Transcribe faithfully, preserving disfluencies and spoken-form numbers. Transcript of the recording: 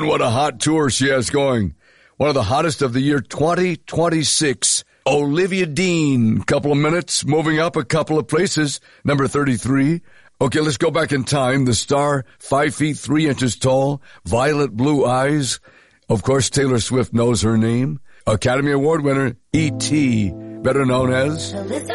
and what a hot tour she has going. One of the hottest of the year twenty twenty-six. Olivia Dean, couple of minutes, moving up a couple of places. Number thirty-three. Okay, let's go back in time. The star, five feet three inches tall, violet blue eyes. Of course, Taylor Swift knows her name. Academy Award winner, E T, better known as...